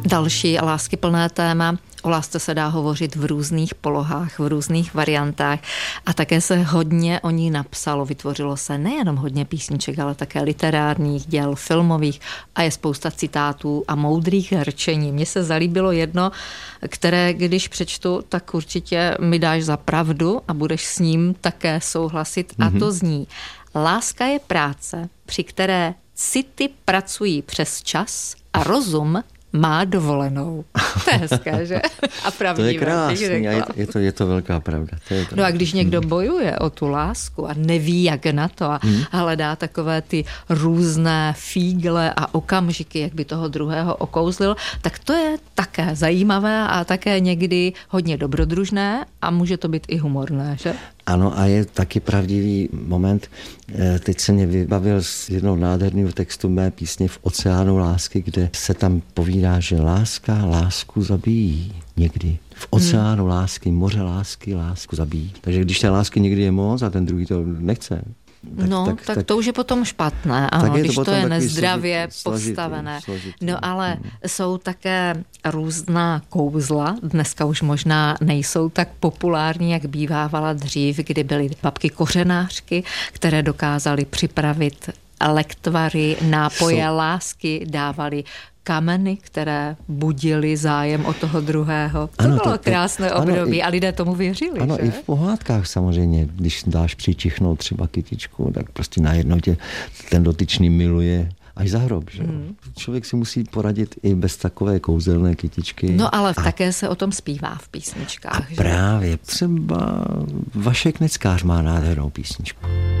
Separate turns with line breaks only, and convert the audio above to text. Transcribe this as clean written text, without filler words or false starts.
Další láskyplné téma. O lásce se dá hovořit v různých polohách, v různých variantách a také se hodně o ní napsalo. Vytvořilo se nejenom hodně písniček, ale také literárních děl, filmových a je spousta citátů a moudrých rčení. Mně se zalíbilo jedno, které když přečtu, tak určitě mi dáš za pravdu a budeš s ním také souhlasit a to zní: láska je práce, při které city pracují přes čas a rozum má dovolenou. To je hezké, že? A pravdivé.
To je krásný a je to velká pravda.
No a když někdo bojuje o tu lásku a neví, jak na to a hledá takové ty různé fígle a okamžiky, jak by toho druhého okouzlil, tak to je také zajímavé a také někdy hodně dobrodružné a může to být i humorné, že?
Ano, a je taky pravdivý moment. Teď se mě vybavil z jednoho nádherného textu mé písně V oceánu lásky, kde se tam povídá, že láska lásku zabíjí někdy. V oceánu lásky, moře lásky, lásku zabíjí. Takže když té lásky někdy je moc a ten druhý to nechce,
tak to už je potom špatné, ano, když to je nezdravě postavené. No ale jsou také různá kouzla, dneska už možná nejsou tak populární, jak bývávala dřív, kdy byly babky kořenářky, které dokázaly připravit lektvary, nápoje lásky, dávali kameny, které budily zájem o toho druhého. To bylo krásné období a lidé tomu věřili.
Ano,
že?
I v pohádkách samozřejmě, když dáš přičichnout třeba kytičku, tak prostě najednou tě ten dotyčný miluje až za hrob. Že? Člověk si musí poradit i bez takové kouzelné kytičky.
No ale také se o tom zpívá v písničkách.
A právě třeba Vašek Neckář má nádhernou písničku.